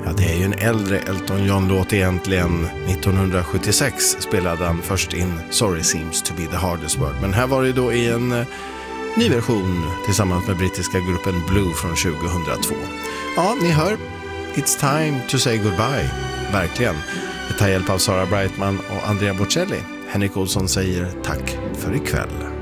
Ja, det är ju en äldre Elton John-låt egentligen. 1976 spelade han först in Sorry Seems to be the hardest word. Men här var det då i en ny version tillsammans med brittiska gruppen Blue från 2002. Ja, ni hör, it's time to say goodbye. Verkligen. Det tar hjälp av Sara Brightman och Andrea Bocelli. Henrik Olsson säger tack för ikväll.